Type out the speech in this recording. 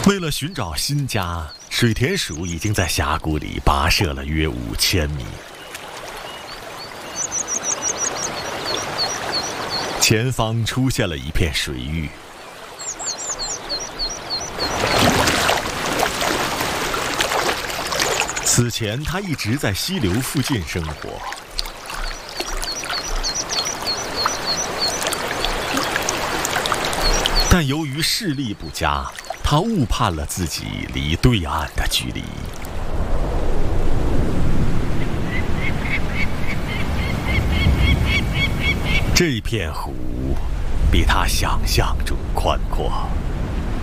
为了寻找新家，水田鼠已经在峡谷里跋涉了约5000米。前方出现了一片水域，此前他一直在溪流附近生活，但由于视力不佳，他误判了自己离对岸的距离。这片湖比他想象中宽阔。